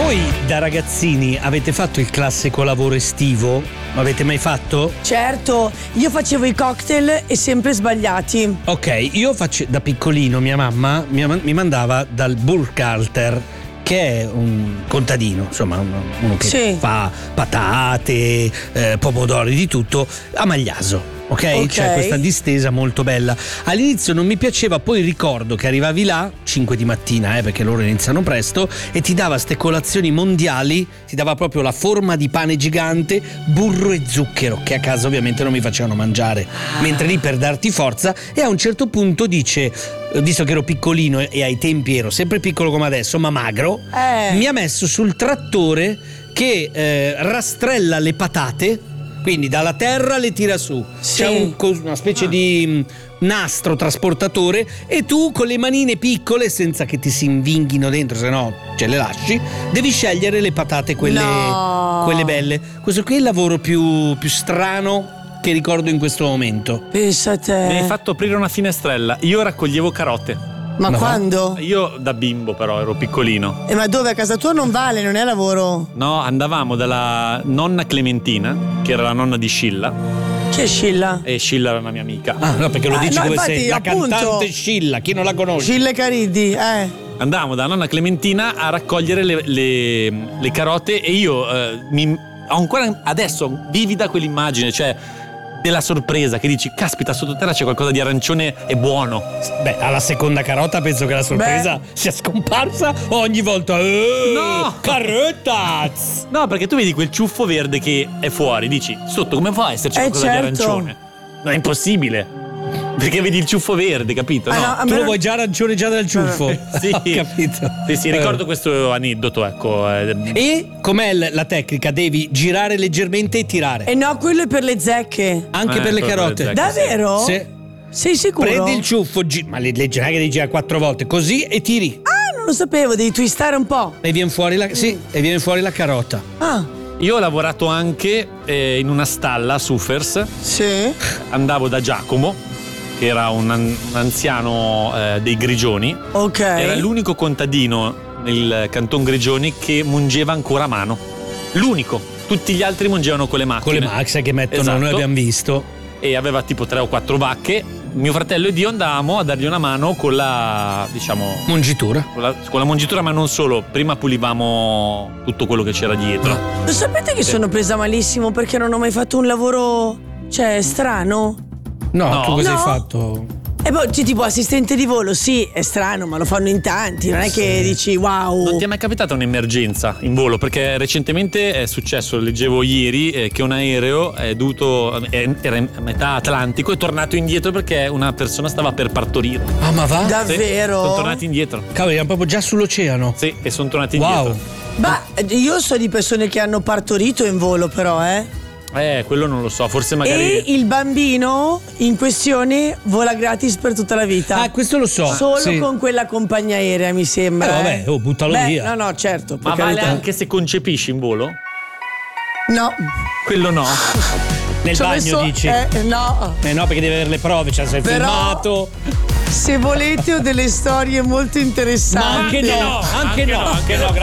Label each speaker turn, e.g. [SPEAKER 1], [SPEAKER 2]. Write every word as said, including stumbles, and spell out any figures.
[SPEAKER 1] Voi da ragazzini avete fatto il classico lavoro estivo? L'avete mai fatto?
[SPEAKER 2] Certo, io facevo i cocktail e sempre sbagliati.
[SPEAKER 1] Ok, io faccio da piccolino, mia mamma mi, mi mandava dal Burkhalter, che è un contadino, insomma uno che
[SPEAKER 2] sì.
[SPEAKER 1] fa patate, eh, pomodori, di tutto, a Magliaso. Ok,
[SPEAKER 2] okay.
[SPEAKER 1] C'è questa distesa molto bella. All'inizio non mi piaceva, poi ricordo che arrivavi là cinque di mattina, eh, perché loro iniziano presto, e ti dava ste colazioni mondiali, ti dava proprio la forma di pane gigante, burro e zucchero, che a casa ovviamente non mi facevano mangiare, ah. mentre lì per darti forza. E a un certo punto dice, visto che ero piccolino e ai tempi ero sempre piccolo come adesso, ma magro,
[SPEAKER 2] eh.
[SPEAKER 1] mi ha messo sul trattore che eh, rastrella le patate. Quindi dalla terra le tira su,
[SPEAKER 2] sì.
[SPEAKER 1] c'è un, una specie ah. di nastro trasportatore, e tu con le manine piccole, senza che ti si invinghino dentro, se no ce le lasci, devi scegliere le patate, quelle,
[SPEAKER 2] no.
[SPEAKER 1] quelle belle. Questo qui è il lavoro più, più strano che ricordo in questo momento.
[SPEAKER 2] Pensa a te.
[SPEAKER 3] Mi hai fatto aprire una finestrella. Io raccoglievo carote.
[SPEAKER 2] Ma, ma quando?
[SPEAKER 3] Io da bimbo, però ero piccolino.
[SPEAKER 2] E ma dove? A casa tua non vale, non è lavoro?
[SPEAKER 3] No, andavamo dalla nonna Clementina, che era la nonna di Scilla.
[SPEAKER 2] Chi è Scilla?
[SPEAKER 3] E Scilla era una mia amica.
[SPEAKER 1] Ah, no, perché lo
[SPEAKER 2] ah,
[SPEAKER 1] dici
[SPEAKER 2] no,
[SPEAKER 1] come
[SPEAKER 2] infatti,
[SPEAKER 1] sei. La
[SPEAKER 2] appunto,
[SPEAKER 1] cantante Scilla, chi non la conosce?
[SPEAKER 2] Scilla e Cariddi, eh.
[SPEAKER 3] Andavamo dalla nonna Clementina a raccogliere le, le, le carote, e io eh, mi, ho ancora adesso vivida quell'immagine, cioè della sorpresa, che dici caspita, sottoterra c'è qualcosa di arancione e buono.
[SPEAKER 1] Beh, alla seconda carota penso che la sorpresa Beh. sia scomparsa ogni volta. Eh,
[SPEAKER 3] no,
[SPEAKER 1] carota!
[SPEAKER 3] No, perché tu vedi quel ciuffo verde che è fuori, dici sotto come fa a esserci
[SPEAKER 2] eh
[SPEAKER 3] qualcosa
[SPEAKER 2] certo.
[SPEAKER 3] di arancione? No, è impossibile. Perché vedi il ciuffo verde, capito? No?
[SPEAKER 2] Ah, no,
[SPEAKER 1] tu lo vuoi già arancione già dal ciuffo.
[SPEAKER 3] Sì,
[SPEAKER 1] ho capito.
[SPEAKER 3] Sì, sì, ricordo eh. questo aneddoto, ecco.
[SPEAKER 1] E com'è la tecnica? Devi girare leggermente e tirare.
[SPEAKER 2] E no, quello è per le zecche.
[SPEAKER 1] Anche
[SPEAKER 3] eh,
[SPEAKER 1] per le carote.
[SPEAKER 3] Per le zecche,
[SPEAKER 2] davvero?
[SPEAKER 1] Sì.
[SPEAKER 2] Sei sicuro?
[SPEAKER 1] Prendi il ciuffo, gi- ma le leggerai che devi girare quattro volte, così, e tiri.
[SPEAKER 2] Ah, non lo sapevo, devi twistare un po'.
[SPEAKER 1] E viene fuori la, sì, e viene fuori la carota.
[SPEAKER 2] Ah.
[SPEAKER 3] Io ho lavorato anche eh, in una stalla a Sufers.
[SPEAKER 2] Sì.
[SPEAKER 3] Andavo da Giacomo, che era un, an- un anziano eh, dei Grigioni.
[SPEAKER 2] Ok.
[SPEAKER 3] Era l'unico contadino nel canton Grigioni che mungeva ancora a mano. L'unico. Tutti gli altri mungevano con le macchine.
[SPEAKER 1] Con le max che mettono,
[SPEAKER 3] esatto.
[SPEAKER 1] Noi abbiamo visto.
[SPEAKER 3] E aveva tipo tre o quattro vacche. Mio fratello ed io andavamo a dargli una mano con la, diciamo,
[SPEAKER 1] mungitura.
[SPEAKER 3] Con la, con la mungitura, ma non solo. Prima pulivamo tutto quello che c'era dietro.
[SPEAKER 2] Lo sapete che sì. sono presa malissimo perché non ho mai fatto un lavoro, cioè, strano?
[SPEAKER 1] No,
[SPEAKER 3] no.
[SPEAKER 1] tu cosa
[SPEAKER 2] no.
[SPEAKER 1] hai fatto?
[SPEAKER 2] E poi tipo assistente di volo, sì, è strano, ma lo fanno in tanti, non è
[SPEAKER 1] sì.
[SPEAKER 2] che dici wow.
[SPEAKER 3] Non ti è mai capitata un'emergenza in volo? Perché recentemente è successo, leggevo ieri, eh, che un aereo è dovuto, eh, era in metà Atlantico, è tornato indietro perché una persona stava per partorire.
[SPEAKER 1] Ah, ma va?
[SPEAKER 2] Davvero?
[SPEAKER 3] Sì, sono tornati indietro.
[SPEAKER 1] Cavolo, erano proprio già sull'oceano.
[SPEAKER 3] Sì, e sono tornati
[SPEAKER 1] wow.
[SPEAKER 3] indietro.
[SPEAKER 2] Ma io so di persone che hanno partorito in volo, però, eh.
[SPEAKER 3] Eh, quello non lo so, forse magari.
[SPEAKER 2] E il bambino in questione vola gratis per tutta la vita.
[SPEAKER 1] Ah, questo lo so.
[SPEAKER 2] Solo
[SPEAKER 1] sì.
[SPEAKER 2] con quella compagnia aerea, mi sembra.
[SPEAKER 1] Eh, vabbè, oh, buttalo
[SPEAKER 2] Beh,
[SPEAKER 1] via.
[SPEAKER 2] No, no, certo.
[SPEAKER 3] Ma vale carità. Anche se concepisci in volo?
[SPEAKER 2] No.
[SPEAKER 3] Quello no.
[SPEAKER 1] Nel
[SPEAKER 2] Ci ho
[SPEAKER 1] bagno
[SPEAKER 2] messo,
[SPEAKER 1] dici?
[SPEAKER 2] Eh, no.
[SPEAKER 1] Eh no, perché deve avere le prove, cioè sei
[SPEAKER 2] Però,
[SPEAKER 1] filmato.
[SPEAKER 2] Se volete ho delle storie molto interessanti.
[SPEAKER 1] Ma anche no, anche, anche no, no, anche no.